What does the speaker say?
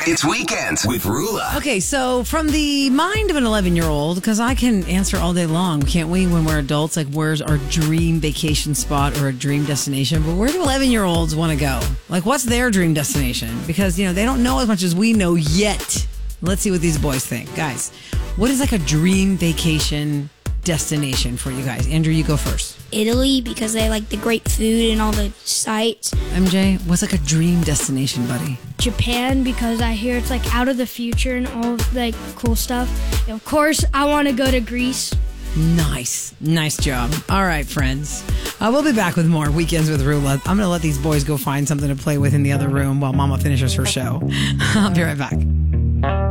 It's Weekends with Rula. Okay, so from the mind of an 11-year-old, because I can answer all day long, can't we, when we're adults? Like, where's our dream vacation spot or a dream destination? But where do 11-year-olds want to go? Like, what's their dream destination? Because, they don't know as much as we know yet. Let's see what these boys think. Guys, what is like a dream vacation destination for you guys? Andrew, you go first. Italy, because they like the great food and all the sights. MJ, what's like a dream destination, buddy? Japan, because I hear it's like out of the future and all like cool stuff. And of course, I want to go to Greece. Nice job. All right, friends. We'll be back with more Weekends with Rula. I'm going to let these boys go find something to play with in the other room while Mama finishes her show. I'll be right back.